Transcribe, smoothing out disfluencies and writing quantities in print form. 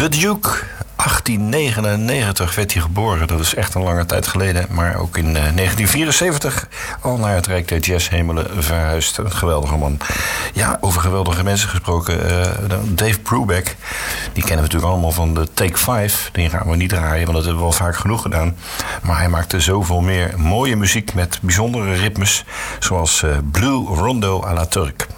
The Duke, 1899 werd hij geboren. Dat is echt een lange tijd geleden. Maar ook in 1974 al naar het Rijk der Jazzhemelen verhuisd. Een geweldige man. Ja, over geweldige mensen gesproken. Dave Brubeck, die kennen we natuurlijk allemaal van de Take 5. Die gaan we niet draaien, want dat hebben we al vaak genoeg gedaan. Maar hij maakte zoveel meer mooie muziek met bijzondere ritmes. Zoals Blue Rondo à la Turk.